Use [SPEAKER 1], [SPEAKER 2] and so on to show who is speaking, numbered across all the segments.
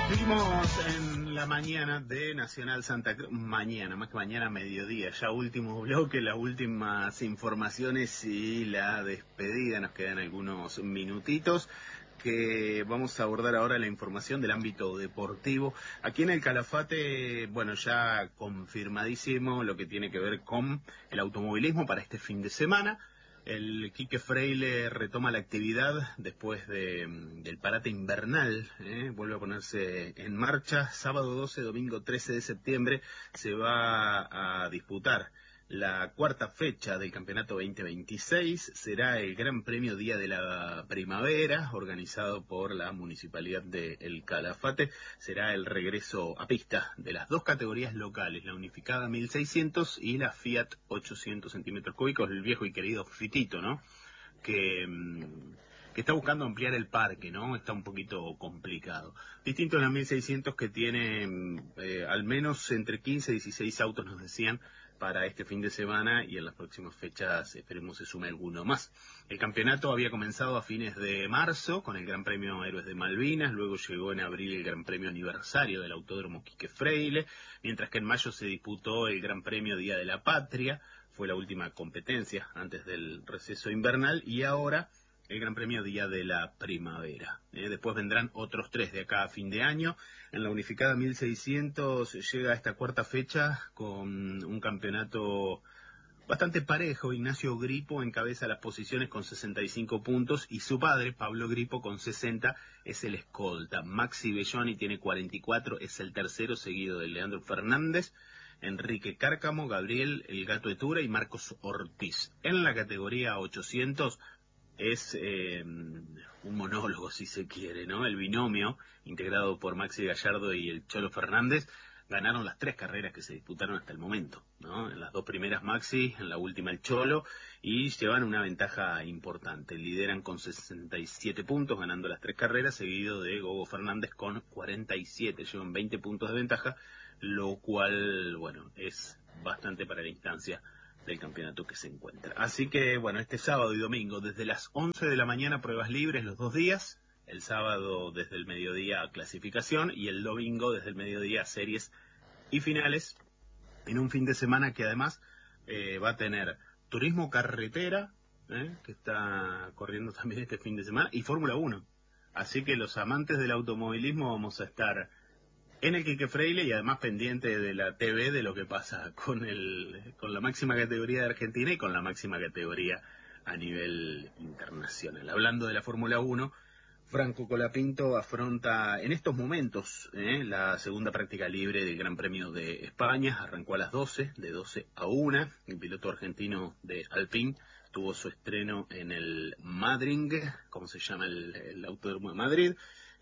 [SPEAKER 1] Seguimos en la mañana de Nacional Santa Cruz, mañana, más que mañana, mediodía, ya último bloque, las últimas informaciones y la despedida, nos quedan algunos minutitos que vamos a abordar ahora la información del ámbito deportivo. Aquí en el Calafate, bueno, ya confirmadísimo lo que tiene que ver con el automovilismo para este fin de semana. El Quique Fraile retoma la actividad después del parate invernal, vuelve a ponerse en marcha. Sábado 12, domingo 13 de septiembre se va a disputar la cuarta fecha del campeonato 2026. Será el Gran Premio Día de la Primavera, organizado por la Municipalidad de El Calafate. Será el regreso a pista de las dos categorías locales, la unificada 1600 y la Fiat 800 centímetros cúbicos, el viejo y querido Fitito, ¿no? Que está buscando ampliar el parque, ¿no? Está un poquito complicado. Distinto a la 1600 que tiene al menos entre 15 y 16 autos, nos decían, para este fin de semana, y en las próximas fechas esperemos se sume alguno más. El campeonato había comenzado a fines de marzo con el Gran Premio Héroes de Malvinas, luego llegó en abril el Gran Premio Aniversario del Autódromo Quique Fraile, mientras que en mayo se disputó el Gran Premio Día de la Patria, fue la última competencia antes del receso invernal, y ahora el Gran Premio Día de la Primavera. Después vendrán otros 3 de acá a fin de año. En la unificada 1600 llega esta cuarta fecha con un campeonato bastante parejo. Ignacio Gripo encabeza las posiciones con 65 puntos y su padre, Pablo Gripo, con 60, es el escolta. Maxi Belloni tiene 44, es el tercero, seguido de Leandro Fernández, Enrique Cárcamo, Gabriel El Gato Etura y Marcos Ortiz. En la categoría 800 es un monólogo, si se quiere, ¿no? El binomio, integrado por Maxi Gallardo y el Cholo Fernández, ganaron las 3 carreras que se disputaron hasta el momento, ¿no? En las 2 primeras Maxi, en la última el Cholo, y llevan una ventaja importante. Lideran con 67 puntos, ganando las 3 carreras, seguido de Gogo Fernández con 47. Llevan 20 puntos de ventaja, lo cual, bueno, es bastante para la instancia del campeonato que se encuentra. Así que, bueno, este sábado y domingo, desde las 11 de la mañana, pruebas libres los 2 días. El sábado desde el mediodía clasificación y el domingo desde el mediodía series y finales, en un fin de semana que además va a tener turismo carretera, que está corriendo también este fin de semana, y Fórmula 1. Así que los amantes del automovilismo vamos a estar en el Quique Fraile y además pendiente de la TV de lo que pasa con la máxima categoría de Argentina y con la máxima categoría a nivel internacional. Hablando de la Fórmula 1, Franco Colapinto afronta en estos momentos la segunda práctica libre del Gran Premio de España. Arrancó a las 12, de 12 a 1. El piloto argentino de Alpine tuvo su estreno en el Madrid, ¿cómo se llama el Autódromo de Madrid?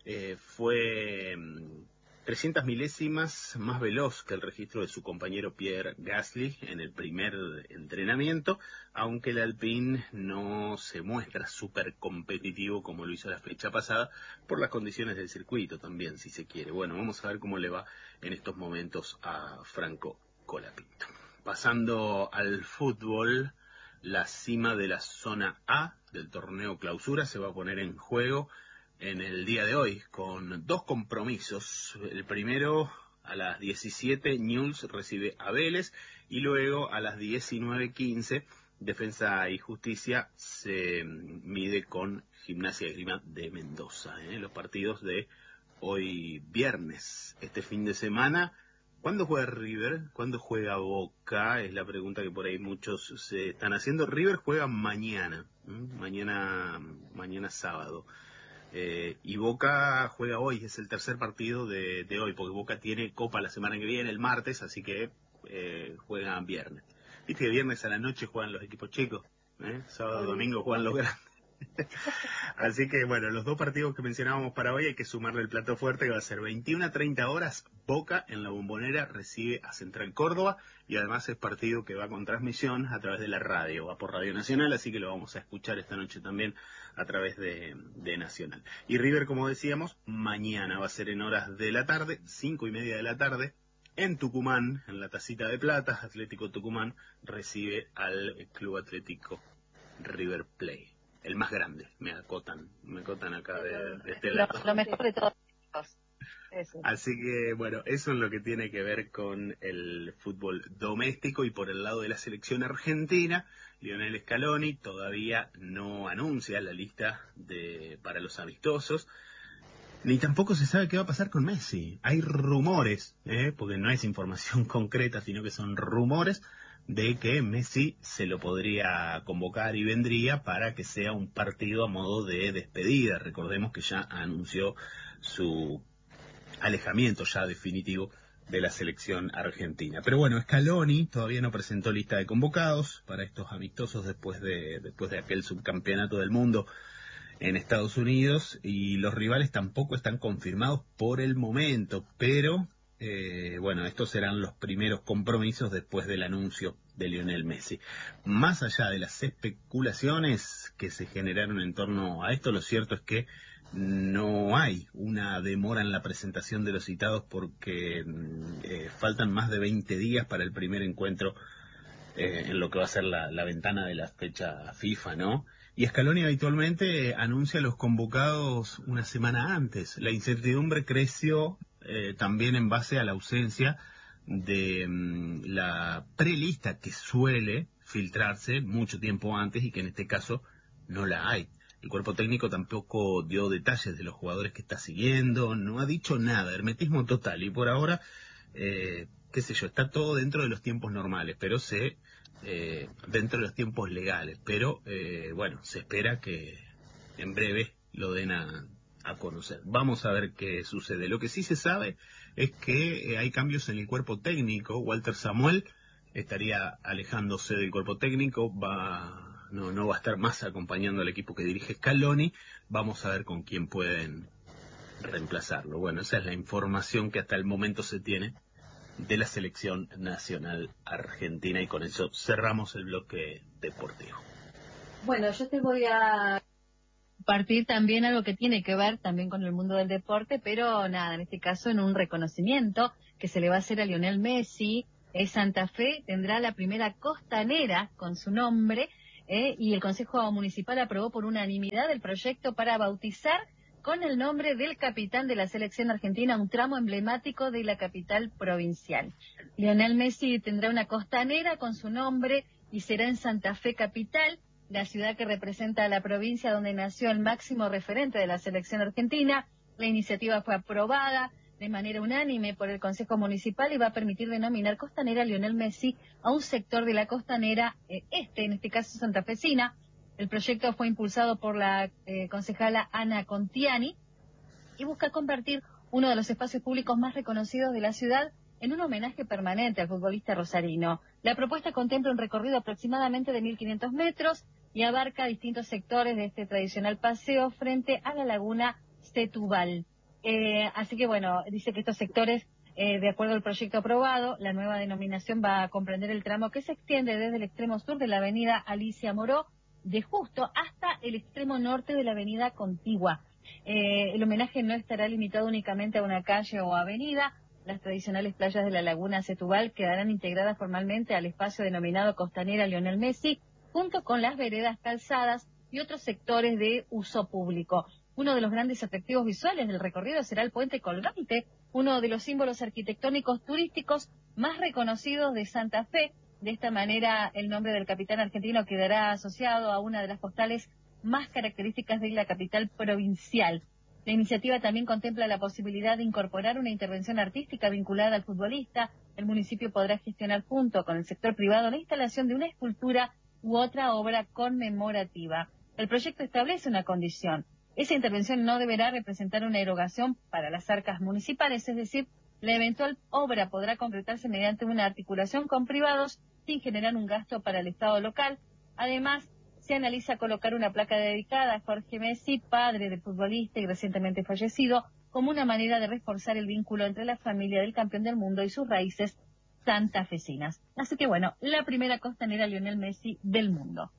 [SPEAKER 1] Fue 300 milésimas más veloz que el registro de su compañero Pierre Gasly en el primer entrenamiento, aunque el Alpine no se muestra súper competitivo como lo hizo la fecha pasada, por las condiciones del circuito también, si se quiere. Bueno, vamos a ver cómo le va en estos momentos a Franco Colapinto. Pasando al fútbol, la cima de la zona A del torneo Clausura se va a poner en juego en el día de hoy, con 2 compromisos. El primero, a las 17, Newell's recibe a Vélez, y luego a las 19:15, Defensa y Justicia se mide con Gimnasia y Esgrima de Mendoza. Los partidos de hoy viernes. Este fin de semana, ¿cuándo juega River? ¿Cuándo juega Boca? Es la pregunta que por ahí muchos se están haciendo. River juega mañana, mañana sábado. Y Boca juega hoy, es el tercer partido de hoy, porque Boca tiene Copa la semana que viene, el martes, así que juegan viernes. Viste que viernes a la noche juegan los equipos chicos, sábado y domingo juegan los grandes. Así que bueno, los 2 partidos que mencionábamos para hoy hay que sumarle el plato fuerte, que va a ser 21:30 horas, Boca en la Bombonera recibe a Central Córdoba, y además es partido que va con transmisión a través de la radio, va por Radio Nacional, así que lo vamos a escuchar esta noche también a través de Nacional. Y River, como decíamos, mañana va a ser en horas de la tarde, 5:30 de la tarde, en Tucumán, en la Tacita de Plata. Atlético Tucumán recibe al Club Atlético River Plate. El más grande, me acotan acá de este lado.
[SPEAKER 2] Lo mejor de todos.
[SPEAKER 1] Así que, bueno, eso es lo que tiene que ver con el fútbol doméstico. Y por el lado de la selección argentina, Lionel Scaloni todavía no anuncia la lista para los amistosos, ni tampoco se sabe qué va a pasar con Messi. Hay rumores, porque no es información concreta, sino que son rumores de que Messi se lo podría convocar y vendría para que sea un partido a modo de despedida. Recordemos que ya anunció su alejamiento ya definitivo de la selección argentina. Pero bueno, Scaloni todavía no presentó lista de convocados para estos amistosos después de aquel subcampeonato del mundo en Estados Unidos, y los rivales tampoco están confirmados por el momento, pero bueno, estos serán los primeros compromisos después del anuncio de Lionel Messi. Más allá de las especulaciones que se generaron en torno a esto, lo cierto es que no hay una demora en la presentación de los citados, porque faltan más de 20 días para el primer encuentro en lo que va a ser la ventana de la fecha FIFA, ¿no? Y Scaloni habitualmente anuncia los convocados una semana antes. La incertidumbre creció también en base a la ausencia de la prelista que suele filtrarse mucho tiempo antes y que en este caso no la hay. El cuerpo técnico tampoco dio detalles de los jugadores que está siguiendo, no ha dicho nada, hermetismo total. Y por ahora, qué sé yo, está todo dentro de los tiempos normales, pero dentro de los tiempos legales, pero bueno, se espera que en breve lo den a conocer. Vamos a ver qué sucede. Lo que sí se sabe es que hay cambios en el cuerpo técnico. Walter Samuel estaría alejándose del cuerpo técnico, no va a estar más acompañando al equipo que dirige Scaloni. Vamos a ver con quién pueden reemplazarlo. Bueno, esa es la información que hasta el momento se tiene de la selección nacional argentina, y con eso cerramos el bloque deportivo.
[SPEAKER 2] Bueno, yo te voy a compartir también algo que tiene que ver también con el mundo del deporte, pero nada, en este caso en un reconocimiento que se le va a hacer a Lionel Messi. Santa Fe tendrá la primera costanera con su nombre, y el Consejo Municipal aprobó por unanimidad el proyecto para bautizar con el nombre del capitán de la selección argentina un tramo emblemático de la capital provincial. Lionel Messi tendrá una costanera con su nombre y será en Santa Fe capital, la ciudad que representa a la provincia donde nació el máximo referente de la selección argentina. La iniciativa fue aprobada de manera unánime por el Consejo Municipal y va a permitir denominar costanera Lionel Messi a un sector de la costanera en este caso santafesina. El proyecto fue impulsado por la concejala Ana Contiani y busca convertir uno de los espacios públicos más reconocidos de la ciudad en un homenaje permanente al futbolista rosarino. La propuesta contempla un recorrido aproximadamente de 1.500 metros y abarca distintos sectores de este tradicional paseo frente a la laguna Setúbal. Así que bueno, dice que estos sectores, de acuerdo al proyecto aprobado, la nueva denominación va a comprender el tramo que se extiende desde el extremo sur de la avenida Alicia Moró de Justo hasta el extremo norte de la avenida Contigua. El homenaje no estará limitado únicamente a una calle o avenida. Las tradicionales playas de la laguna Setúbal quedarán integradas formalmente al espacio denominado Costanera Lionel Messi, junto con las veredas calzadas y otros sectores de uso público. Uno de los grandes atractivos visuales del recorrido será el puente colgante, uno de los símbolos arquitectónicos turísticos más reconocidos de Santa Fe. De esta manera, el nombre del capitán argentino quedará asociado a una de las postales más características de la capital provincial. La iniciativa también contempla la posibilidad de incorporar una intervención artística vinculada al futbolista. El municipio podrá gestionar junto con el sector privado la instalación de una escultura u otra obra conmemorativa. El proyecto establece una condición. Esa intervención no deberá representar una erogación para las arcas municipales, es decir, la eventual obra podrá concretarse mediante una articulación con privados sin generar un gasto para el Estado local. Además, se analiza colocar una placa dedicada a Jorge Messi, padre del futbolista y recientemente fallecido, como una manera de reforzar el vínculo entre la familia del campeón del mundo y sus raíces santafesinas. Así que bueno, la primera costanera Lionel Messi del mundo.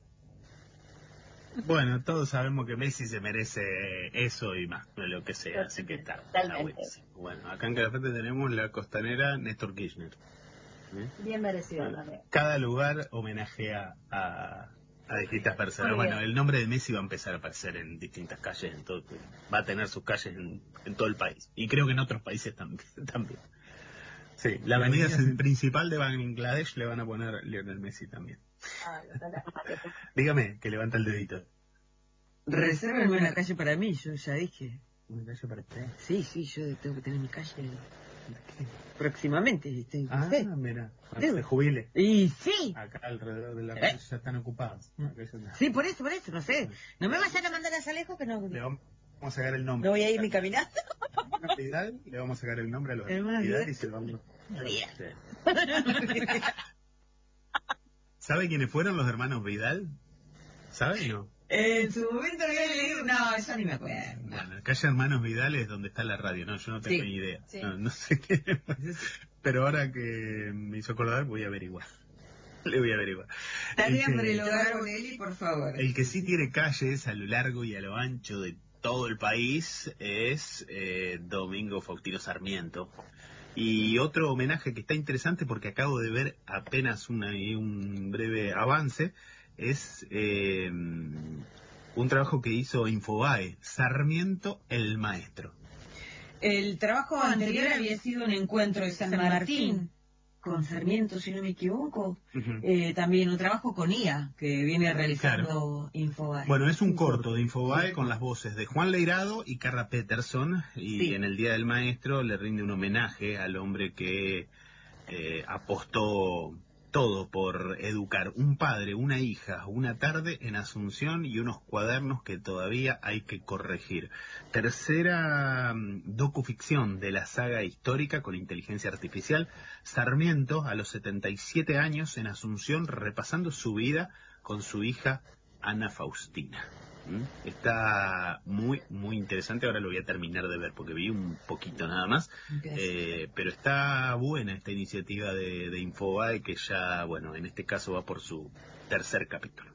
[SPEAKER 1] Bueno, todos sabemos que Messi se merece eso y más, de lo que sea, así que está buenísimo. Bueno, acá en Calafate tenemos la costanera Néstor Kirchner.
[SPEAKER 2] Bien merecido
[SPEAKER 1] también. Cada lugar homenajea a A distintas personas. Bueno, el nombre de Messi va a empezar a aparecer en distintas calles, en todo, va a tener sus calles en todo el país. Y creo que en otros países también. Sí, la avenida principal de Bangladesh le van a poner Lionel Messi también. Dígame, que levanta el dedito.
[SPEAKER 3] Resérvenme una calle para mí, yo ya dije.
[SPEAKER 1] ¿Una calle para usted?
[SPEAKER 3] Sí, yo tengo que tener mi calle próximamente.
[SPEAKER 1] Mira, cuando se jubile.
[SPEAKER 3] Y sí.
[SPEAKER 1] Acá alrededor de la calle ya están ocupados.
[SPEAKER 3] Sí, por eso, no sé. No me vayan a mandar a Salejo que no...
[SPEAKER 1] Le vamos a sacar el nombre.
[SPEAKER 3] No voy a ir ni caminando.
[SPEAKER 1] Vidal, le vamos a sacar el nombre a los Vidal y se lo vamos a... ¿Sabe quiénes fueron los hermanos Vidal? ¿Sabe o no?
[SPEAKER 3] En su momento había leído... No, eso ni me acuerdo.
[SPEAKER 1] Bueno, calle Hermanos Vidal es donde está la radio. No, yo no tengo ni idea. Sí. No sé qué. Pero ahora que me hizo acordar, voy a averiguar. Le voy a averiguar.
[SPEAKER 3] Tarea por el hogar, Bonelli, por favor.
[SPEAKER 1] El que sí tiene calles a lo largo y a lo ancho de todo el país es Domingo Faustino Sarmiento. Y otro homenaje que está interesante porque acabo de ver apenas un breve avance es un trabajo que hizo Infobae, Sarmiento el Maestro.
[SPEAKER 3] El trabajo anterior había sido un encuentro de San Martín con Sarmiento, si no me equivoco. También un trabajo con IA que viene realizando Infobae.
[SPEAKER 1] Bueno, es un corto de Infobae con las voces de Juan Leirado y Carla Peterson, y en el Día del Maestro le rinde un homenaje al hombre que apostó todo por educar un padre, una hija, una tarde en Asunción y unos cuadernos que todavía hay que corregir. Tercera docuficción de la saga histórica con inteligencia artificial. Sarmiento, a los 77 años en Asunción, repasando su vida con su hija Ana Faustina. Está muy, muy interesante. Ahora lo voy a terminar de ver porque vi un poquito nada más. Pero está buena esta iniciativa de Infobae, que ya, bueno, en este caso va por su tercer capítulo.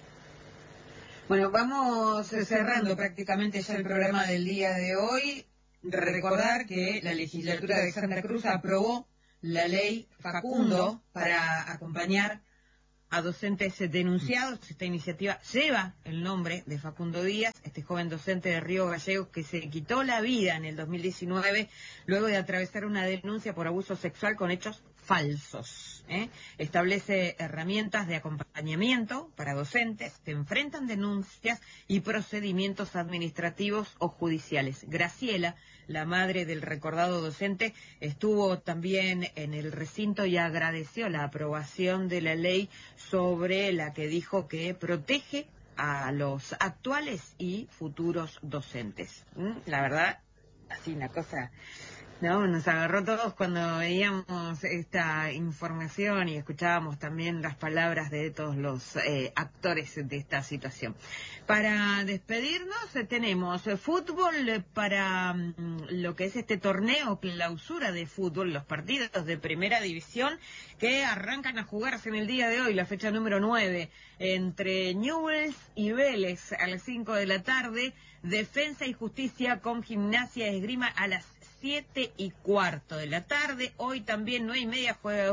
[SPEAKER 3] Bueno, vamos cerrando prácticamente ya el programa del día de hoy. Recordar que la legislatura de Santa Cruz aprobó la ley Facundo para acompañar a docentes denunciados. Esta iniciativa lleva el nombre de Facundo Díaz, este joven docente de Río Gallegos que se quitó la vida en el 2019 luego de atravesar una denuncia por abuso sexual con hechos falsos. Establece herramientas de acompañamiento para docentes que enfrentan denuncias y procedimientos administrativos o judiciales. Graciela, la madre del recordado docente, estuvo también en el recinto y agradeció la aprobación de la ley sobre la que dijo que protege a los actuales y futuros docentes. La verdad, así una cosa... No, nos agarró todos cuando veíamos esta información y escuchábamos también las palabras de todos los actores de esta situación. Para despedirnos tenemos fútbol para lo que es este torneo clausura de fútbol, los partidos de primera división que arrancan a jugarse en el día de hoy, la fecha número 9, entre Newell's y Vélez a las 5 de la tarde, Defensa y Justicia con Gimnasia y Esgrima a las 7:15 de la tarde. Hoy también 9:30 juega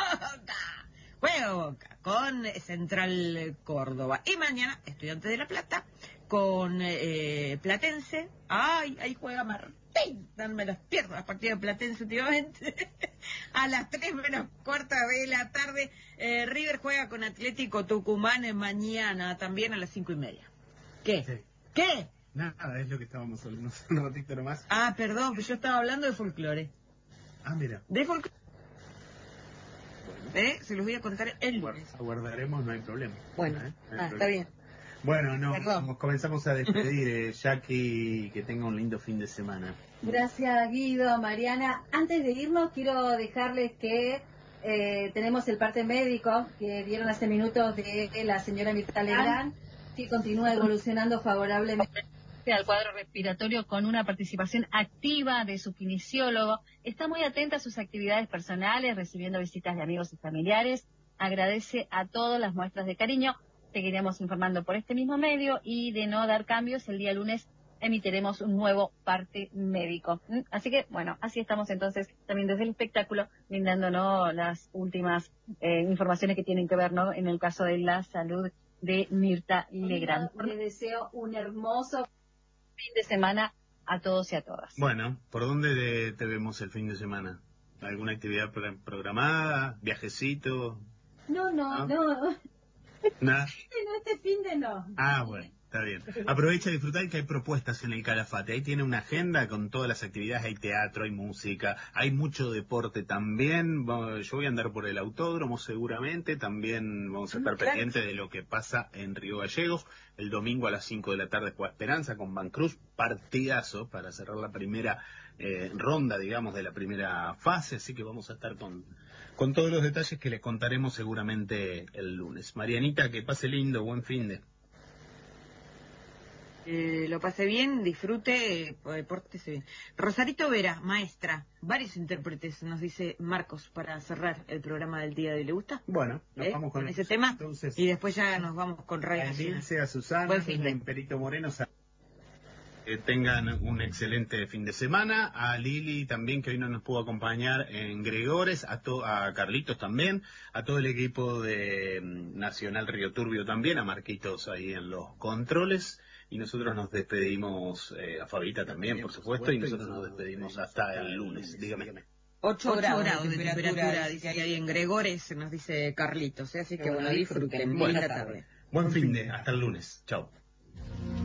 [SPEAKER 3] Boca con Central Córdoba. Y mañana Estudiantes de La Plata con Platense. Ay, ahí juega Martín. Me los pierdo las partidas de Platense últimamente. A las 3:15 de la tarde River juega con Atlético Tucumán mañana también a las 5:30. ¿Qué? Sí. ¿Qué?
[SPEAKER 1] Nada, es lo que estábamos hablando un ratito nomás.
[SPEAKER 3] Ah, perdón, que yo estaba hablando de folclore.
[SPEAKER 1] Ah, mira.
[SPEAKER 3] De folclore. Bueno. Se los voy a contar el lunes.
[SPEAKER 1] Aguardaremos, no hay problema.
[SPEAKER 3] Bueno, está bien.
[SPEAKER 1] Bueno, nos comenzamos a despedir. Jackie, que tenga un lindo fin de semana.
[SPEAKER 2] Gracias, Guido, Mariana. Antes de irnos, quiero dejarles que tenemos el parte médico que dieron hace minutos de la señora Mirta Legrand, que continúa evolucionando favorablemente al cuadro respiratorio con una participación activa de su kinesiólogo. Está muy atenta a sus actividades personales, recibiendo visitas de amigos y familiares. Agradece a todos las muestras de cariño. Seguiremos informando por este mismo medio y de no dar cambios, el día lunes emitiremos un nuevo parte médico. Así que, bueno, así estamos entonces también desde el espectáculo, brindándonos las últimas informaciones que tienen que ver, ¿no?, en el caso de la salud de Mirta Legrand. Les deseo un hermoso fin de semana a todos y a todas.
[SPEAKER 1] Bueno, ¿por dónde te vemos el fin de semana? ¿Alguna actividad programada? ¿Viajecito?
[SPEAKER 2] No.
[SPEAKER 1] ¿Nada?
[SPEAKER 2] No, este fin de no.
[SPEAKER 1] Ah, bueno, está bien. Aprovecha a disfrutar que hay propuestas en el Calafate. Ahí tiene una agenda con todas las actividades. Hay teatro, hay música, hay mucho deporte también. Yo voy a andar por el autódromo seguramente. También vamos a estar pendientes de lo que pasa en Río Gallegos. El domingo a las 5 de la tarde juega Esperanza con Bancruz. Partidazo para cerrar la primera ronda, digamos, de la primera fase. Así que vamos a estar con todos los detalles que les contaremos seguramente el lunes. Marianita, que pase lindo, buen finde.
[SPEAKER 3] Lo pase bien, disfrute, pórtese bien. Rosarito Vera, maestra, varios intérpretes, nos dice Marcos, para cerrar el programa del día de hoy. ¿Le gusta?
[SPEAKER 1] Bueno, nos vamos con
[SPEAKER 3] ese tema,
[SPEAKER 1] entonces,
[SPEAKER 3] y después ya nos vamos con Radio Nacional.
[SPEAKER 1] A Susana,
[SPEAKER 3] buen fin de
[SPEAKER 1] Perito Moreno. Que tengan un excelente fin de semana. A Lili también, que hoy no nos pudo acompañar en Gregores, a Carlitos también, a todo el equipo de Nacional Río Turbio también, a Marquitos ahí en los controles. Y nosotros nos despedimos, a Fabita también, por supuesto, y nosotros nos despedimos hasta el lunes. Dígame.
[SPEAKER 3] 8 grados de temperatura, dice ahí en Gregores, nos dice Carlitos, así que bueno, disfruten. Buena tarde.
[SPEAKER 1] Buen fin de, hasta el lunes. Chao.